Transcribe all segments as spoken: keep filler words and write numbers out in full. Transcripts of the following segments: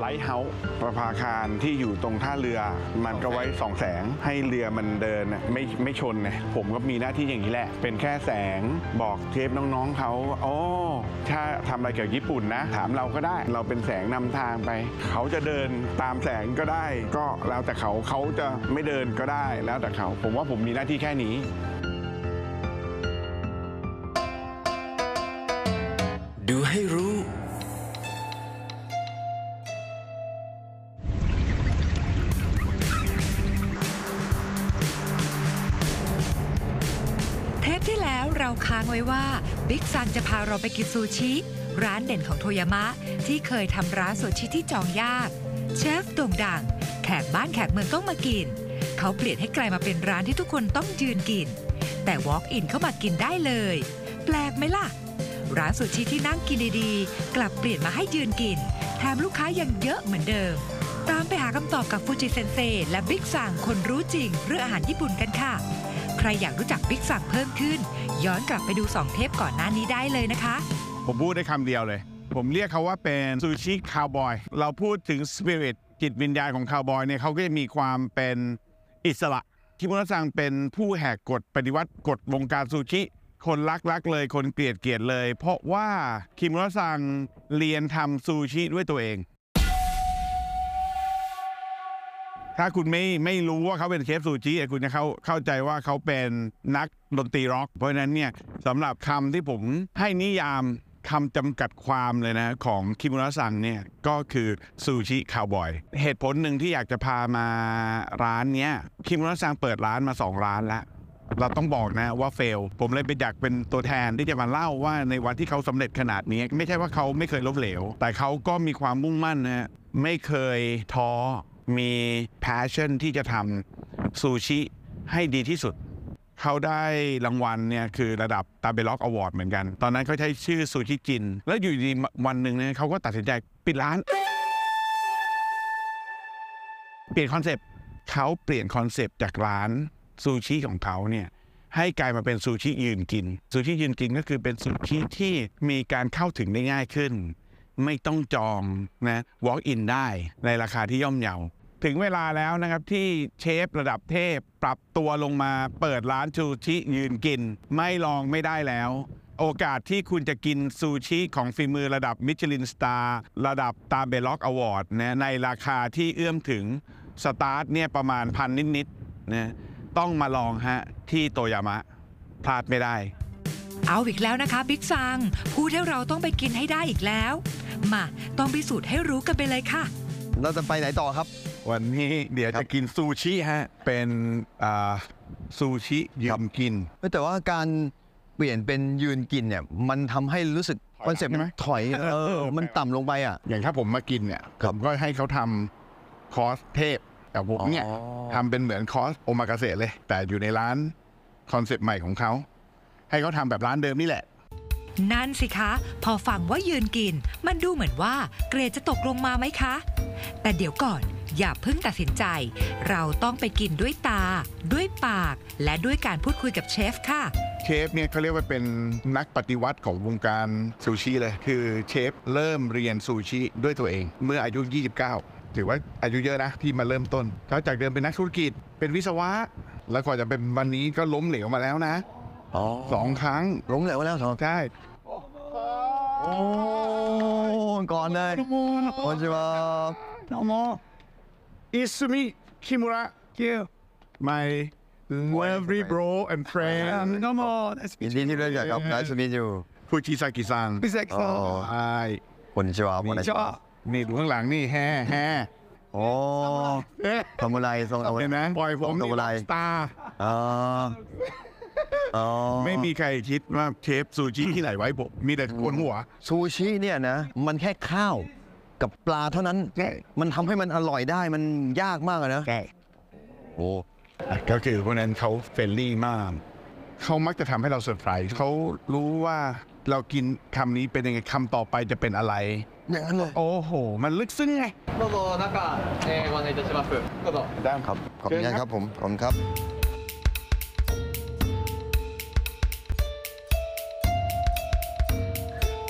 ท์เฮาส์ประภาคารที่อยู่ตรงท่าเรือมันก็ไว้ส่องแสงให้เรือมันเดินไม่ไม่ชนนะผมก็มีหน้าที่อย่างนี้แหละเป็นแค่แสงบอกเทปน้องๆเขาโอ้ถ้าทำอะไรเกี่ยวกับญี่ปุ่นนะถามเราก็ได้เราเป็นแสงนำทางไปเขาจะเดินตามแสงก็ได้ก็แล้วแต่เขาเขาจะไม่เดินก็ได้แล้วแต่เขาผมว่าผมมีหน้าที่แค่นี้ดูให้รู้เทปที่แล้วเราค้างไว้ว่าบิ๊กซังจะพาเราไปกินซูชิร้านเด่นของโทยามะที่เคยทำร้านซูชิที่จองยากเชฟโด่งดังแขกบ้านแขกเมืองต้องมากินเขาเปลี่ยนให้กลายมาเป็นร้านที่ทุกคนต้องยืนกินแต่ walk in เข้ามากินได้เลยแปลกไหมล่ะร้านซูชิที่นั่งกินดีๆกลับเปลี่ยนมาให้ยืนกินแถมลูกค้ายังเยอะเหมือนเดิมตามไปหาคำตอบกับฟูจิเซนเซและบิ๊กซังคนรู้จริงเรื่องอาหารญี่ปุ่นกันค่ะใครอยากรู้จักบิ๊กซังเพิ่มขึ้นย้อนกลับไปดูสองเทปก่อนหน้านี้ได้เลยนะคะผมพูดได้คำเดียวเลยผมเรียกเขาว่าเป็นซูชิคาวบอยเราพูดถึงสปิริตจิตวิญญาณของคาวบอยเนี่ยเขาก็จะมีความเป็นอิสระคิมุระซังเป็นผู้แหกกฎปฏิวัติกฎวงการซูชิคนรักรักเลยคนเกลียดเกลียดเลยเพราะว่าคิมุระซังเรียนทำซูชิด้วยตัวเองถ้าคุณไม่ไม่รู้ว่าเขาเป็นเชฟซูชิคุณจะเข้าเข้าใจว่าเขาเป็นนักดนตรีร็อกเพราะฉะนั้นเนี่ยสำหรับคำที่ผมให้นิยามคำจำกัดความเลยนะของคิมุระซังเนี่ยก็คือซูชิคาวบอยเหตุผลหนึ่งที่อยากจะพามาร้านเนี้ยคิมุระซังเปิดร้านมาสองร้านแล้วเราต้องบอกนะว่าเฟลผมเลยเป็นอยากเป็นตัวแทนที่จะมาเล่าว่าในวันที่เขาสำเร็จขนาดนี้ไม่ใช่ว่าเขาไม่เคยล้มเหลวแต่เขาก็มีความมุ่งมั่นนะไม่เคยท้อมี passion ที่จะทำซูชิให้ดีที่สุดเขาได้รางวัลเนี่ยคือระดับตาเบล็อกอวอร์ดเหมือนกันตอนนั้นเขาใช้ชื่อซูชิจินแล้วอยู่ดีวันหนึ่งเนี่ยเขาก็ตัดสินใจปิดร้านเปลี่ยนคอนเซปต์เขาเปลี่ยนคอนเซปต์จากร้านซูชิของเขาเนี่ยให้กลายมาเป็นซูชิยืนกินซูชิยืนกินก็คือเป็นซูชิที่มีการเข้าถึงได้ง่ายขึ้นไม่ต้องจองนะ walk in ได้ในราคาที่ย่อมเยาถึงเวลาแล้วนะครับที่เชฟระดับเทพปรับตัวลงมาเปิดร้านซูชิยืนกินไม่ลองไม่ได้แล้วโอกาสที่คุณจะกินซูชิของฝีมือระดับมิชลินสตาร์ระดับตาเบล็อกอวอร์ดนะในราคาที่เอื้อมถึงสตาร์ทเนี่ยประมาณพันนิดๆนะต้องมาลองฮะที่โตยามะพลาดไม่ได้เอาอีกแล้วนะคะบิ๊กซังพูดให้เราต้องไปกินให้ได้อีกแล้วมาต้องพิสูจน์ให้รู้กันไปเลยค่ะเราจะไปไหนต่อครับวันนี้เดี๋ยวจะกินซูชิฮะเป็นซูชิยืนกินแต่ว่าการเปลี่ยนเป็นยืนกินเนี่ยมันทำให้รู้สึกคอนเซ็ปต์มันถอยเออมันต่ำลงไปอ่ะอย่างถ้าผมมากินเนี่ยผมก็ให้เขาทำคอร์สเทพแต่ผมเนี่ยทำเป็นเหมือนคอร์สโอมากาเสะเลยแต่อยู่ในร้านคอนเซ็ปต์ใหม่ของเขาให้เขาทำแบบร้านเดิมนี่แหละนั่นสิคะพอฟังว่ายืนกินมันดูเหมือนว่าเกรดจะตกลงมาไหมคะแต่เดี๋ยวก่อนอย่าเพิ่งตัดสินใจเราต้องไปกินด้วยตาด้วยปากและด้วยการพูดคุยกับเชฟค่ะเชฟเนี่ยเขาเรียกว่าเป็นนักปฏิวัติของวงการซูชิเลยคือเชฟเริ่มเรียนซูชิด้วยตัวเองเมื่ออายุยี่สิบเก้าถือว่าอายุเยอะนะที่มาเริ่มต้นเขาจากเดิมเป็นนักธุรกิจเป็นวิศวะแล้วกว่าจะเป็นวันนี้ก็ล้มเหลวมาแล้วนะสองครั้งล้มเหลวแล้วสองใช่โอ้ก่อนเลยโอจิวะโนโมอิซุมิคิมุระเกียว my lovely bro and friend โนโมยินดีที่ได้รู้จักครับ nice to meet you ฟูจิซากิซังฟูจิซากิซังใช่คนชิวะคนชิวะนี่ดูข้างหลังนี่แฮ่แฮ่โอ้ทำอะไรทรงเอาเห็นไหมปล่อยผมนี่สตาร์อ๋อไม่มีใครคิดว่าเชฟซูชิที่ไหนไว้ผมมีแต่คนหัวซูชิเนี่ยนะมันแค่ข้าวกับปลาเท่านั้นมันทำให้มันอร่อยได้มันยากมากนะใช่โอ้ก็คือพวกนั้นเขาเฟรนลี่มากเขามักจะทำให้เราเซอร์ไพรส์เขารู้ว่าเรากินคำนี้เป็นยังไงคำต่อไปจะเป็นอะไรอย่างนั้นเลยโอ้โหมันลึกซึ้งไงどうぞ中えご案内いたしますどうぞได้ครับขอบคุณครับผมขอบคุณครับ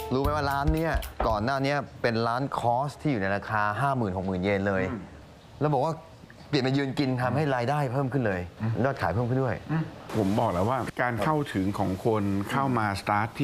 รู้ไหมว่าร้านเนี้ยก่อนหน้าเนี้ยเป็นร้านคอร์สที่อยู่ในราคา ห้าหมื่นหกหมื่น เยนเลย แล้วบอกว่าเปลี่ยนมายืนกินทำให้รายได้เพิ่มขึ้นเลยยอดขายเพิ่มขึ้นด้วยผมบอกแล้วว่าการเข้าถึงของคนเข้ามาสตาร์ท